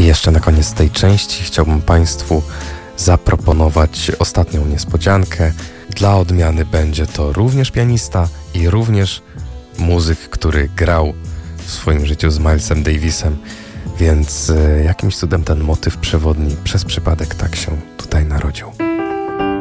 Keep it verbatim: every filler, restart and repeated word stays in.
I jeszcze na koniec tej części chciałbym Państwu zaproponować ostatnią niespodziankę. Dla odmiany będzie to również pianista i również muzyk, który grał w swoim życiu z Milesem Davisem, więc jakimś cudem ten motyw przewodni przez przypadek tak się tutaj narodził.